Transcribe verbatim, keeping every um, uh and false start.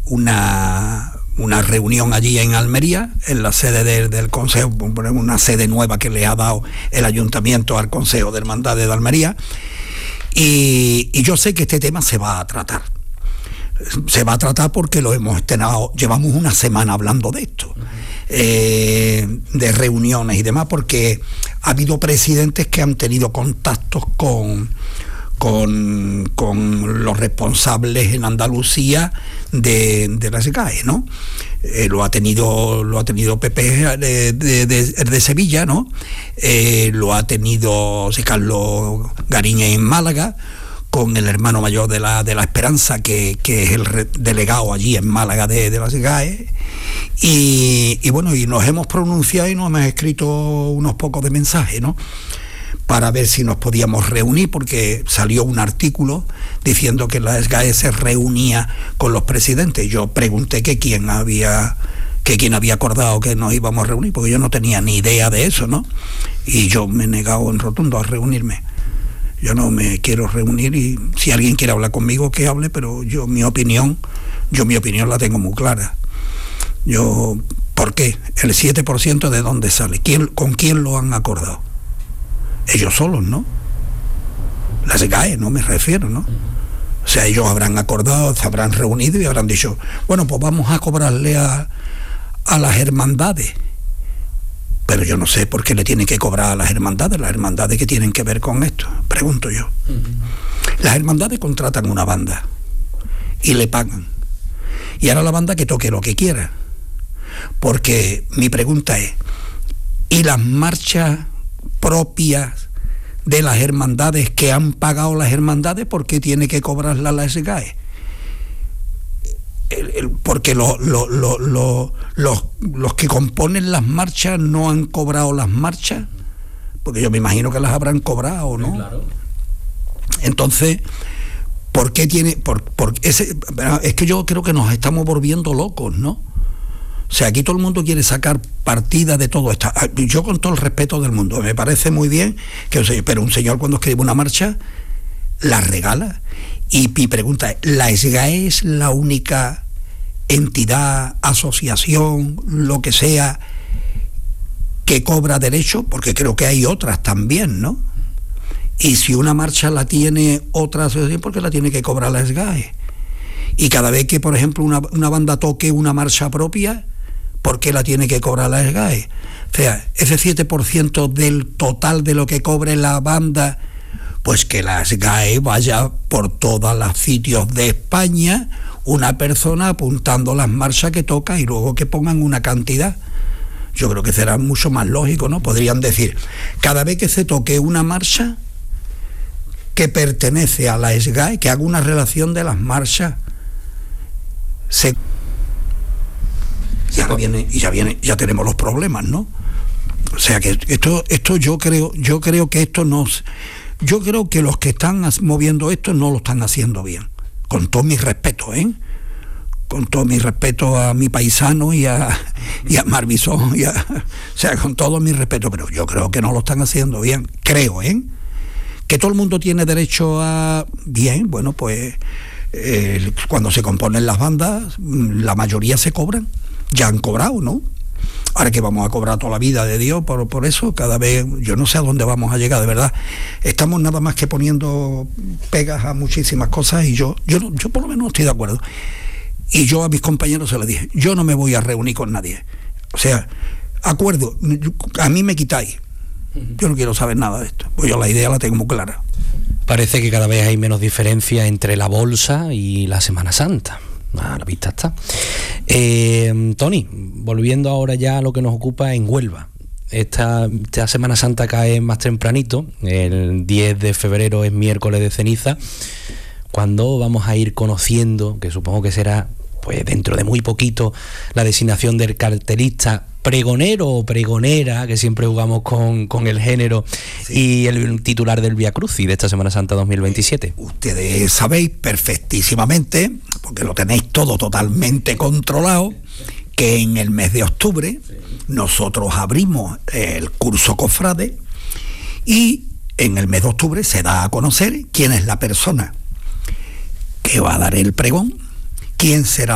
una, una reunión allí en Almería, en la sede de, del Consejo, una sede nueva que le ha dado el Ayuntamiento al Consejo de Hermandades de Almería, y, y yo sé que este tema se va a tratar. Se va a tratar porque lo hemos estrenado, llevamos una semana hablando de esto, eh, de reuniones y demás, porque ha habido presidentes que han tenido contactos con, con, con los responsables en Andalucía de, de las S G A E, ¿no? Eh, lo ha tenido lo ha tenido Pepe de, de, de, de Sevilla, ¿no? Eh, lo ha tenido José Carlos Garín en Málaga, con el hermano mayor de la de la Esperanza, que, que es el re, delegado allí en Málaga de, de las S G A E, y, y bueno, y nos hemos pronunciado y nos hemos escrito unos pocos de mensajes, ¿no?, para ver si nos podíamos reunir, porque salió un artículo diciendo que la S G A E se reunía con los presidentes. Yo pregunté que quién había que quién había acordado que nos íbamos a reunir, porque yo no tenía ni idea de eso, ¿no? Y yo me he negado en rotundo a reunirme. Yo no me quiero reunir, y si alguien quiere hablar conmigo, que hable, pero yo mi opinión, yo mi opinión la tengo muy clara. Yo, ¿por qué? El siete por ciento de dónde sale, ¿quién, con quién lo han acordado? Ellos solos, ¿no? La S G A E, no me refiero, ¿no? O sea, ellos habrán acordado, se habrán reunido y habrán dicho, bueno, pues vamos a cobrarle a, a las hermandades. Pero yo no sé por qué le tienen que cobrar a las hermandades, las hermandades que tienen que ver con esto, pregunto yo. Uh-huh. Las hermandades contratan una banda y le pagan. Y ahora la banda que toque lo que quiera. Porque mi pregunta es, ¿y las marchas propias de las hermandades que han pagado las hermandades, por qué tiene que cobrarlas la S G A E? El, el, porque lo, lo, lo, lo, los, los que componen las marchas no han cobrado las marchas, porque yo me imagino que las habrán cobrado, ¿no? Sí, claro. Entonces, ¿por qué tiene...? Por, por ese, es que yo creo que nos estamos volviendo locos, ¿no? O sea, aquí todo el mundo quiere sacar partida de todo esto. Yo, con todo el respeto del mundo, me parece muy bien que, pero un señor cuando escribe una marcha la regala. Y mi pregunta es, ¿la S G A E es la única entidad, asociación, lo que sea, que cobra derecho? Porque creo que hay otras también, ¿no? Y si una marcha la tiene otra asociación, ¿por qué la tiene que cobrar la S G A E? Y cada vez que, por ejemplo, una, una banda toque una marcha propia, ¿por qué la tiene que cobrar la S G A E? O sea, ese siete por ciento del total de lo que cobre la banda, pues que la S G A E vaya por todos los sitios de España, una persona apuntando las marchas que toca y luego que pongan una cantidad. Yo creo que será mucho más lógico, ¿no? Podrían decir, cada vez que se toque una marcha que pertenece a la S G A E, que haga una relación de las marchas. Se... Ya viene, y ya viene, ya tenemos los problemas, ¿no? O sea que esto, esto yo creo, yo creo que esto no... Yo creo que los que están moviendo esto no lo están haciendo bien. Con todo mi respeto, ¿eh? Con todo mi respeto a mi paisano y a, y a Marbizón, y a, o sea, con todo mi respeto, pero yo creo que no lo están haciendo bien. Creo, ¿eh? Que todo el mundo tiene derecho a... Bien, bueno, pues eh, cuando se componen las bandas, la mayoría se cobran. Ya han cobrado, ¿no? Ahora que vamos a cobrar toda la vida de Dios por, por eso, cada vez, yo no sé a dónde vamos a llegar, de verdad. Estamos nada más que poniendo pegas a muchísimas cosas, y yo, yo, yo por lo menos estoy de acuerdo. Y yo a mis compañeros se les dije, yo no me voy a reunir con nadie. O sea, acuerdo, a mí me quitáis. Yo no quiero saber nada de esto, pues yo la idea la tengo muy clara. Parece que cada vez hay menos diferencia entre la bolsa y la Semana Santa. A la vista está. Eh, Tony, volviendo ahora ya a lo que nos ocupa en Huelva. Esta, esta Semana Santa cae más tempranito, el diez de febrero es miércoles de ceniza, cuando vamos a ir conociendo, que supongo que será pues dentro de muy poquito, la designación del cartelista pregonero o pregonera, que siempre jugamos con, con el género, sí, y el titular del Vía Crucis de esta Semana Santa dos mil veintisiete. Ustedes sabéis perfectísimamente, porque lo tenéis todo totalmente controlado, que en el mes de octubre nosotros abrimos el curso cofrade, y en el mes de octubre se da a conocer quién es la persona que va a dar el pregón, quién será